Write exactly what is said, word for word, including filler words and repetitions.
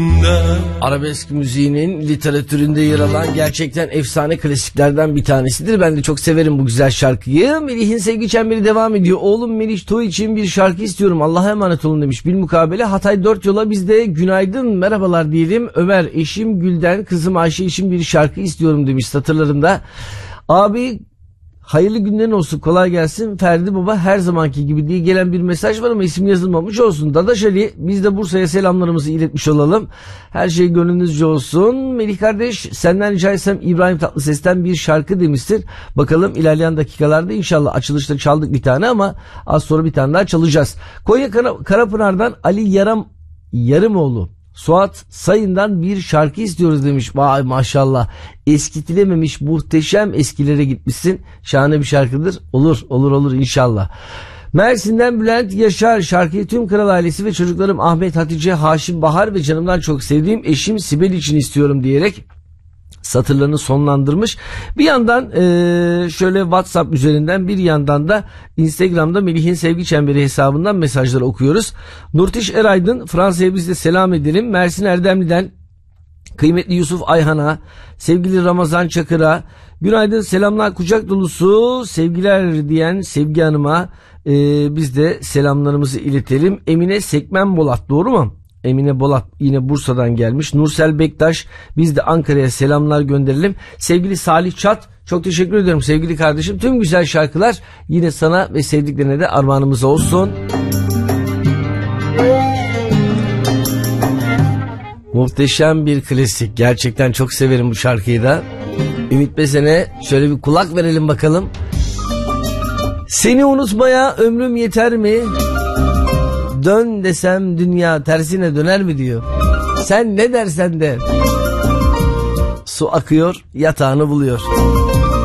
Arabesk müziğinin literatüründe yer alan gerçekten efsane klasiklerden bir tanesidir. Ben de çok severim bu güzel şarkıyı. Melih'in sevgi çemberi devam ediyor. Oğlum Melih Toy için bir şarkı istiyorum. Allah'a emanet olun demiş. Bilmukabele Hatay dört yola biz de günaydın merhabalar diyelim. Ömer eşim Gülden kızım Ayşe için bir şarkı istiyorum demiş satırlarında. Abi hayırlı günlerin olsun, kolay gelsin Ferdi Baba her zamanki gibi diye gelen bir mesaj var ama isim yazılmamış olsun. Dadaş Ali, biz de Bursa'ya selamlarımızı iletmiş olalım. Her şey gönlünüzce olsun. Melih kardeş, senden rica etsem İbrahim Tatlıses'ten bir şarkı demiştir. Bakalım ilerleyen dakikalarda inşallah açılışta çaldık bir tane ama az sonra bir tane daha çalacağız. Konya Kara, Karapınar'dan Ali Yaram Yarımoğlu, Suat Sayın'dan bir şarkı istiyoruz demiş. Vay maşallah, eskitilememiş muhteşem eskilere gitmişsin. Şahane bir şarkıdır. Olur olur olur inşallah. Mersin'den Bülent Yaşar, şarkıyı tüm kral ailesi ve çocuklarım Ahmet, Hatice, Haşim, Bahar ve canımdan çok sevdiğim eşim Sibel için istiyorum diyerek satırlarını sonlandırmış. Bir yandan e, şöyle WhatsApp üzerinden, bir yandan da Instagram'da Melih'in Sevgi Çemberi hesabından mesajları okuyoruz. Nurtiş Eraydın, Fransa'ya biz de selam edelim. Mersin Erdemli'den kıymetli Yusuf Ayhan'a, sevgili Ramazan Çakır'a günaydın, selamlar, kucak dolusu sevgiler diyen Sevgi Hanım'a e, biz de selamlarımızı iletelim. Emine Sekmen Bolat, doğru mu? Emine Bolat yine Bursa'dan gelmiş. Nursel Bektaş, biz de Ankara'ya selamlar gönderelim. Sevgili Salih Çat, çok teşekkür ediyorum sevgili kardeşim. Tüm güzel şarkılar yine sana ve sevdiklerine de armağanımız olsun. Muhteşem bir klasik. Gerçekten çok severim bu şarkıyı da. Ümit Besen'e şöyle bir kulak verelim bakalım. Seni unutmaya ömrüm yeter mi? Dön desem dünya tersine döner mi diyor. Sen ne dersen de su akıyor, yatağını buluyor.